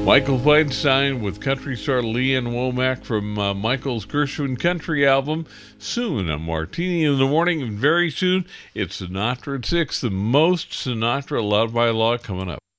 Michael Feinstein with country star Leanne Womack from Michael's Gershwin Country album. Soon on Martini in the Morning, and very soon it's Sinatra at 6, the most Sinatra Allowed by Law coming up.